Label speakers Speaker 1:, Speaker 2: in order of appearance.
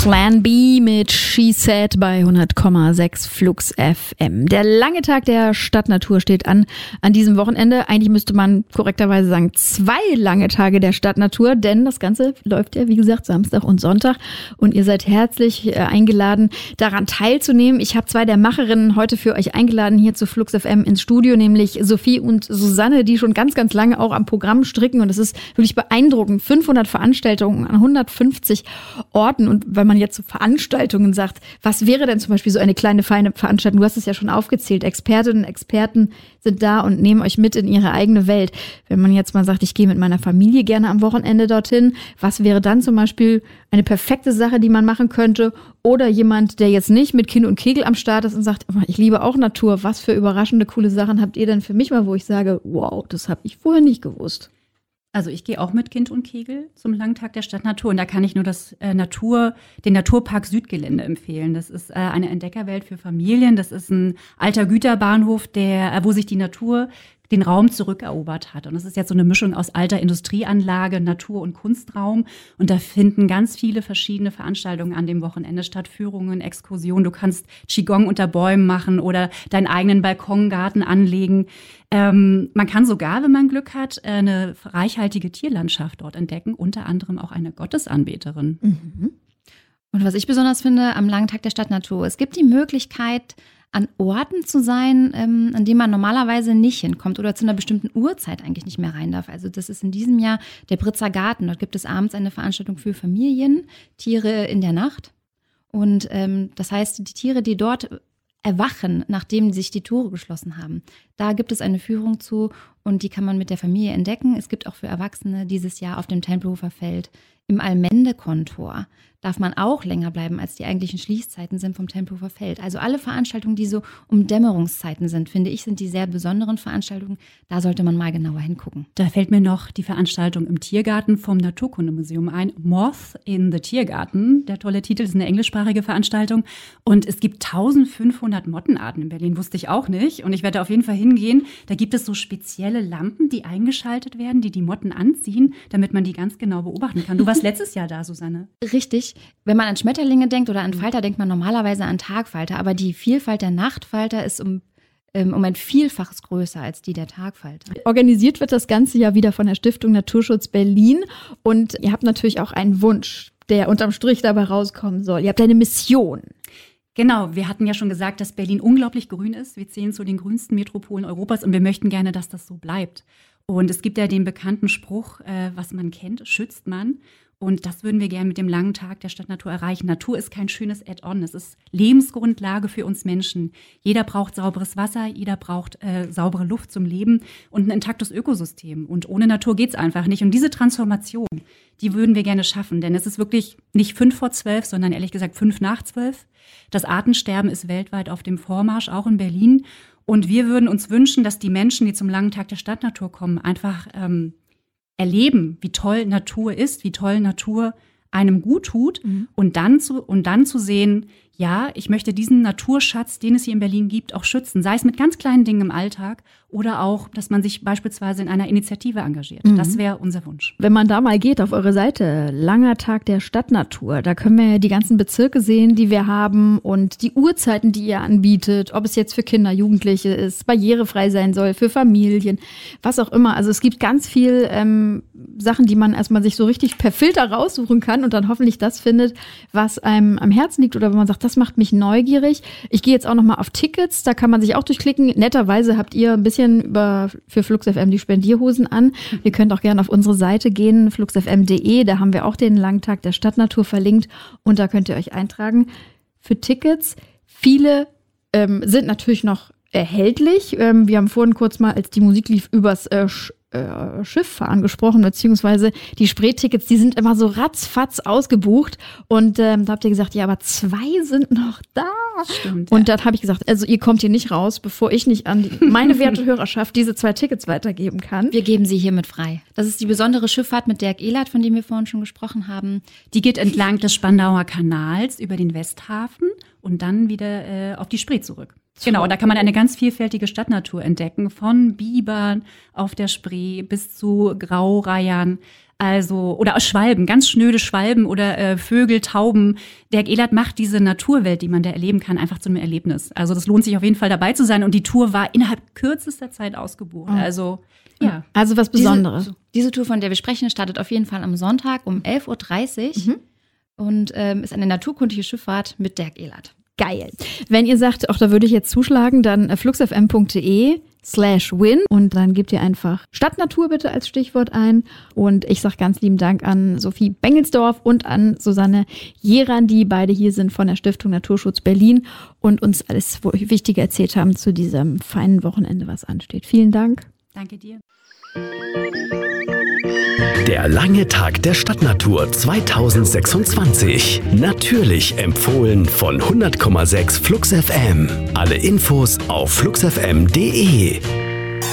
Speaker 1: Plan B mit She Said bei 100,6 Flux FM. Der lange Tag der Stadtnatur steht an diesem Wochenende. Eigentlich müsste man korrekterweise sagen 2 lange Tage der Stadtnatur, denn das Ganze läuft ja, wie gesagt, Samstag und Sonntag. Und ihr seid herzlich eingeladen, daran teilzunehmen. Ich habe 2 der Macherinnen heute für euch eingeladen hier zu Flux FM ins Studio, nämlich Sophie und Susanne, die schon ganz, ganz lange auch am Programm stricken. Und es ist wirklich beeindruckend. 500 Veranstaltungen an 150 Orten. Und wenn man jetzt so Veranstaltungen sagt, was wäre denn zum Beispiel so eine kleine, feine Veranstaltung? Du hast es ja schon aufgezählt. Expertinnen und Experten sind da und nehmen euch mit in ihre eigene Welt. Wenn man jetzt mal sagt, ich gehe mit meiner Familie gerne am Wochenende dorthin, was wäre dann zum Beispiel eine perfekte Sache, die man machen könnte? Oder jemand, der jetzt nicht mit Kind und Kegel am Start ist und sagt, ich liebe auch Natur. Was für überraschende, coole Sachen habt ihr denn für mich mal, wo ich sage, wow, das habe ich vorher nicht gewusst?
Speaker 2: Also ich gehe auch mit Kind und Kegel zum langen Tag der Stadtnatur und da kann ich nur den Naturpark Südgelände empfehlen. Das ist eine Entdeckerwelt für Familien. Das ist ein alter Güterbahnhof, wo sich die Natur den Raum zurückerobert hat. Und es ist jetzt so eine Mischung aus alter Industrieanlage, Natur- und Kunstraum. Und da finden ganz viele verschiedene Veranstaltungen an dem Wochenende statt. Führungen, Exkursionen. Du kannst Qigong unter Bäumen machen oder deinen eigenen Balkongarten anlegen. Man kann sogar, wenn man Glück hat, eine reichhaltige Tierlandschaft dort entdecken. Unter anderem auch eine Gottesanbeterin.
Speaker 3: Mhm. Und was ich besonders finde am langen Tag der Stadtnatur, es gibt die Möglichkeit, an Orten zu sein, an denen man normalerweise nicht hinkommt oder zu einer bestimmten Uhrzeit eigentlich nicht mehr rein darf. Also das ist in diesem Jahr der Britzer Garten. Dort gibt es abends eine Veranstaltung für Familien, Tiere in der Nacht. Und das heißt, die Tiere, die dort erwachen, nachdem sich die Tore geschlossen haben, da gibt es eine Führung zu und die kann man mit der Familie entdecken. Es gibt auch für Erwachsene dieses Jahr auf dem Tempelhofer Feld im Allmende-Kontor darf man auch länger bleiben, als die eigentlichen Schließzeiten sind vom Tempelhofer Feld. Also alle Veranstaltungen, die so um Dämmerungszeiten sind, finde ich, sind die sehr besonderen Veranstaltungen. Da sollte man mal genauer hingucken.
Speaker 2: Da fällt mir noch die Veranstaltung im Tiergarten vom Naturkundemuseum ein. Moth in the Tiergarten. Der tolle Titel, ist eine englischsprachige Veranstaltung. Und es gibt 1500 Mottenarten in Berlin, wusste ich auch nicht. Und ich werde auf jeden Fall hingehen. Da gibt es so spezielle Lampen, die eingeschaltet werden, die Motten anziehen, damit man die ganz genau beobachten kann. Du warst letztes Jahr da, Susanne.
Speaker 3: Richtig. Wenn man an Schmetterlinge denkt oder an Falter, denkt man normalerweise an Tagfalter. Aber die Vielfalt der Nachtfalter ist um ein Vielfaches größer als die der Tagfalter.
Speaker 1: Organisiert wird das Ganze ja wieder von der Stiftung Naturschutz Berlin. Und ihr habt natürlich auch einen Wunsch, der unterm Strich dabei rauskommen soll. Ihr habt eine Mission.
Speaker 2: Genau, wir hatten ja schon gesagt, dass Berlin unglaublich grün ist. Wir zählen zu den grünsten Metropolen Europas und wir möchten gerne, dass das so bleibt. Und es gibt ja den bekannten Spruch, was man kennt, schützt man. Und das würden wir gerne mit dem langen Tag der Stadtnatur erreichen. Natur ist kein schönes Add-on, es ist Lebensgrundlage für uns Menschen. Jeder braucht sauberes Wasser, jeder braucht saubere Luft zum Leben und ein intaktes Ökosystem. Und ohne Natur geht's einfach nicht. Und diese Transformation, die würden wir gerne schaffen. Denn es ist wirklich nicht 11:55, sondern ehrlich gesagt 11:55. Das Artensterben ist weltweit auf dem Vormarsch, auch in Berlin. Und wir würden uns wünschen, dass die Menschen, die zum langen Tag der Stadtnatur kommen, einfach erleben, wie toll Natur ist, wie toll Natur einem gut tut und dann zu sehen, ja, ich möchte diesen Naturschatz, den es hier in Berlin gibt, auch schützen. Sei es mit ganz kleinen Dingen im Alltag oder auch, dass man sich beispielsweise in einer Initiative engagiert. Das wäre unser Wunsch.
Speaker 1: Wenn man da mal geht auf eure Seite, langer Tag der Stadtnatur, da können wir ja die ganzen Bezirke sehen, die wir haben und die Uhrzeiten, die ihr anbietet, ob es jetzt für Kinder, Jugendliche ist, barrierefrei sein soll, für Familien, was auch immer. Also es gibt ganz viel Sachen, die man erstmal sich so richtig per Filter raussuchen kann und dann hoffentlich das findet, was einem am Herzen liegt oder wenn man sagt, das macht mich neugierig. Ich gehe jetzt auch nochmal auf Tickets, da kann man sich auch durchklicken. Netterweise habt ihr ein bisschen für Flux FM die Spendierhosen an. Ihr könnt auch gerne auf unsere Seite gehen, fluxfm.de, da haben wir auch den langen Tag der Stadtnatur verlinkt und da könnt ihr euch eintragen für Tickets. Viele sind natürlich noch erhältlich. Wir haben vorhin kurz mal, als die Musik lief, übers Schifffahren gesprochen, beziehungsweise die Spreetickets, die sind immer so ratzfatz ausgebucht und da habt ihr gesagt, ja, aber 2 sind noch da.
Speaker 2: Stimmt.
Speaker 1: Und dann habe ich gesagt, also ihr kommt hier nicht raus, bevor ich nicht an meine werte Hörerschaft diese 2 Tickets weitergeben kann.
Speaker 3: Wir geben sie hiermit frei. Das ist die besondere Schifffahrt mit Dirk Ehlert, von dem wir vorhin schon gesprochen haben.
Speaker 2: Die geht entlang des Spandauer Kanals über den Westhafen und dann wieder auf die Spree zurück. Genau, da kann man eine ganz vielfältige Stadtnatur entdecken, von Bibern auf der Spree bis zu Graureihern. Also, oder aus Schwalben, ganz schnöde Schwalben oder Vögel, Tauben. Dirk Ehlert macht diese Naturwelt, die man da erleben kann, einfach zu einem Erlebnis. Also das lohnt sich auf jeden Fall dabei zu sein. Und die Tour war innerhalb kürzester Zeit ausgebucht. Also, ja.
Speaker 1: Also was Besonderes.
Speaker 3: Diese Tour, von der wir sprechen, startet auf jeden Fall am Sonntag um 11.30 Uhr und ist eine naturkundliche Schifffahrt mit Dirk Ehlert.
Speaker 1: Geil. Wenn ihr sagt, auch da würde ich jetzt zuschlagen, dann fluxfm.de/win und dann gebt ihr einfach Stadtnatur bitte als Stichwort ein. Und ich sage ganz lieben Dank an Sophie Bengelsdorf und an Susanne Jeran, die beide hier sind von der Stiftung Naturschutz Berlin und uns alles Wichtige erzählt haben zu diesem feinen Wochenende, was ansteht. Vielen Dank.
Speaker 2: Danke dir.
Speaker 4: Der lange Tag der Stadtnatur 2026. Natürlich empfohlen von 100,6 Flux FM. Alle Infos auf fluxfm.de.